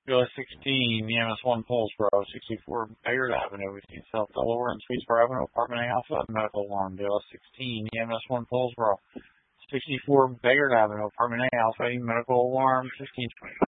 US 16, EMS 1 Poulsboro, 64 Bayard Avenue, between South Delaware and Swedesboro Avenue, Apartment A Alpha, medical alarm. US 16, EMS 1 Poulsboro, 64 Bayard Avenue, Apartment A Alpha, medical alarm, 1525.